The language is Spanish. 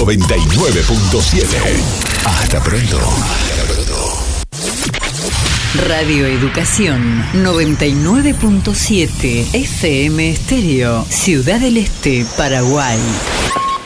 99.7. Hasta pronto. Radio Educación 99.7 FM Estéreo, Ciudad del Este, Paraguay.